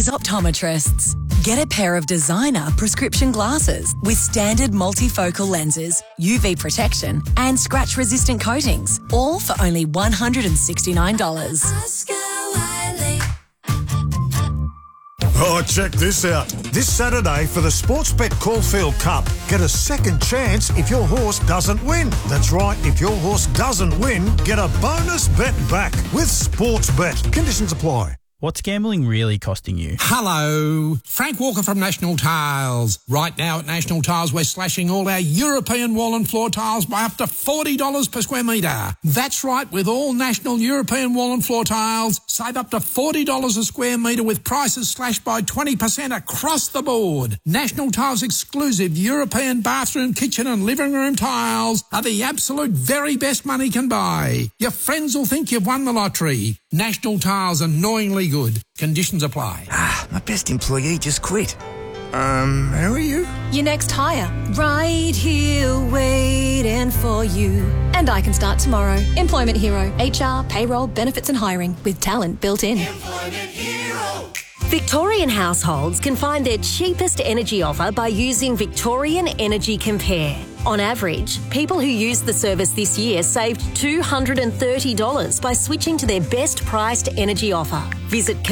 is optometrists. Get a pair of designer prescription glasses with standard multifocal lenses, UV protection and scratch-resistant coatings, all for only $169. Oh, check this out. This Saturday for the Sportsbet Caulfield Cup, get a second chance if your horse doesn't win. That's right, if your horse doesn't win, get a bonus bet back with Sportsbet. Conditions apply. What's gambling really costing you? Hello, Frank Walker from National Tiles. Right now at National Tiles, we're slashing all our European wall and floor tiles by up to $40 per square metre. That's right, with all national European wall and floor tiles, save up to $40 a square metre with prices slashed by 20% across the board. National Tiles exclusive European bathroom, kitchen and living room tiles are the absolute very best money can buy. Your friends will think you've won the lottery. National Tiles, annoyingly good. Conditions apply. My best employee just quit. Who are you? Your next hire. Right here waiting for you. And I can start tomorrow. Employment Hero. HR, payroll, benefits and hiring with talent built in. Employment Hero. Victorian households can find their cheapest energy offer by using Victorian Energy Compare. On average, people who used the service this year saved $230 by switching to their best priced energy offer. Visit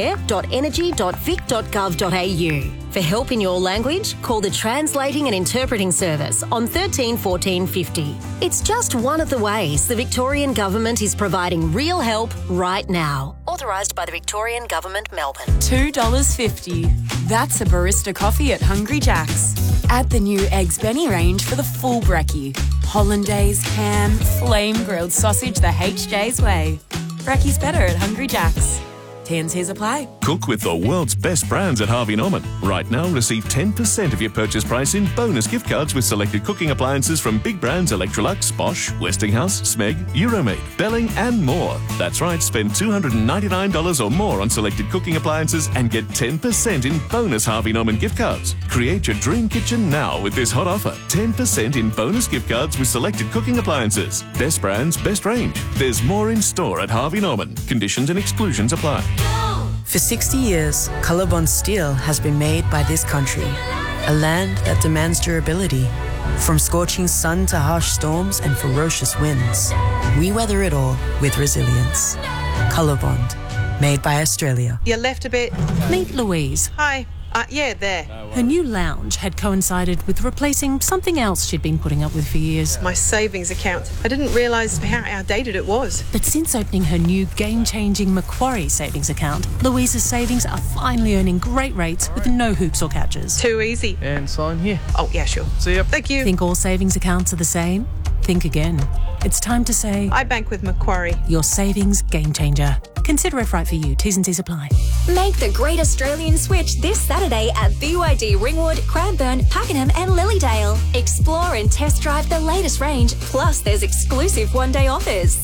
compare.energy.vic.gov.au. For help in your language, call the Translating and Interpreting Service on 13 14 50. It's just one of the ways the Victorian Government is providing real help right now. Authorised by the Victorian Government, Melbourne. $2.50. That's a barista coffee at Hungry Jack's. Add the new Eggs Benny range for the full brekkie. Hollandaise, ham, flame-grilled sausage the HJ's way. Brekkie's better at Hungry Jack's. T&Cs apply. Cook with the world's best brands at Harvey Norman. Right now, receive 10% of your purchase price in bonus gift cards with selected cooking appliances from big brands Electrolux, Bosch, Westinghouse, Smeg, Euromade, Belling and more. That's right, spend $299 or more on selected cooking appliances and get 10% in bonus Harvey Norman gift cards. Create your dream kitchen now with this hot offer. 10% in bonus gift cards with selected cooking appliances. Best brands, best range. There's more in store at Harvey Norman. Conditions and exclusions apply. For 60 years, Colorbond steel has been made by this country, a land that demands durability. From scorching sun to harsh storms and ferocious winds, we weather it all with resilience. Colorbond, made by Australia. You left a bit. Meet Louise. Hi. Yeah, there. Her new lounge had coincided with replacing something else she'd been putting up with for years. My savings account. I didn't realise how outdated it was. But since opening her new game-changing Macquarie savings account, Louise's savings are finally earning great rates with no hoops or catches. Too easy. And sign here. Oh, yeah, sure. See ya. Thank you. Think all savings accounts are the same? Think again. It's time to say... I bank with Macquarie. Your savings game changer. Consider if right for you. T's and C's apply. Make the great Australian switch this Saturday at BYD Ringwood, Cranbourne, Pakenham and Lilydale. Explore and test drive the latest range, plus there's exclusive one-day offers.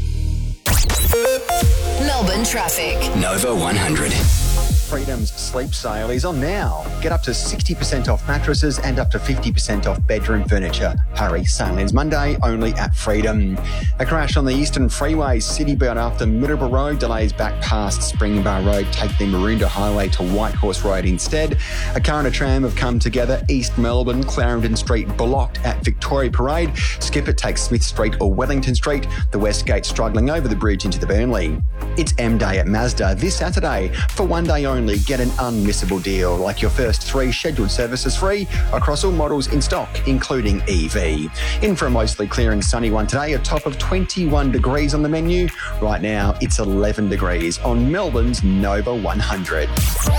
Melbourne traffic. Nova 100. Freedom's sleep sale is on now. Get up to 60% off mattresses and up to 50% off bedroom furniture. Hurry, sale ends Monday only at Freedom. A crash on the Eastern Freeway, Citybelt after Middleborough Road, delays back past Springbar Road, take the Maroondah Highway to Whitehorse Road instead. A car and a tram have come together, East Melbourne, Clarendon Street blocked at Victoria Parade. Skip it, take Smith Street or Wellington Street. The West Gate struggling over the bridge into the Burnley. It's M-Day at Mazda this Saturday. For one day only, get an unmissable deal, like your first 3 scheduled services free across all models in stock, including EV. In for a mostly clear and sunny one today, a top of 21 degrees on the menu. Right now, it's 11 degrees on Melbourne's Nova 100.